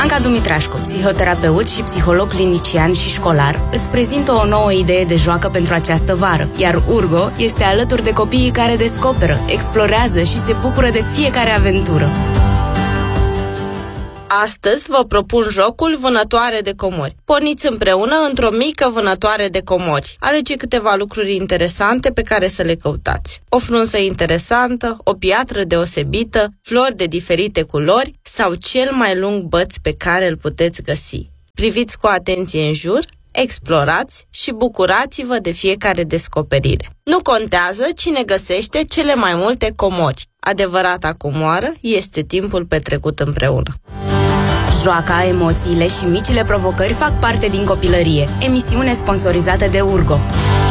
Anca Dumitrașcu, psihoterapeut și psiholog clinician și școlar, îți prezintă o nouă idee de joacă pentru această vară, iar Urgo este alături de copiii care descoperă, explorează și se bucură de fiecare aventură. Astăzi vă propun jocul Vânătoare de comori. Porniți împreună într-o mică vânătoare de comori. Alege câteva lucruri interesante pe care să le căutați. O frunză interesantă, o piatră deosebită, flori de diferite culori sau cel mai lung băț pe care îl puteți găsi. Priviți cu atenție în jur, explorați și bucurați-vă de fiecare descoperire. Nu contează cine găsește cele mai multe comori. Adevărata comoară este timpul petrecut împreună. Joaca, emoțiile și micile provocări fac parte din copilărie. Emisiune sponsorizată de Urgo.